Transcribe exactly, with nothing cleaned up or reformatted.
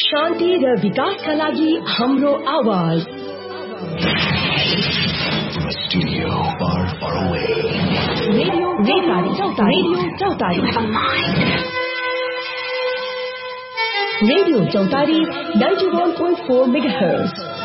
शान्ति र विकासका लागि हाम्रो आवाज Studio far, far away. Radio चौतारी रेडियो चौतारी रेडियो चौतारी ninety-one point four megahertz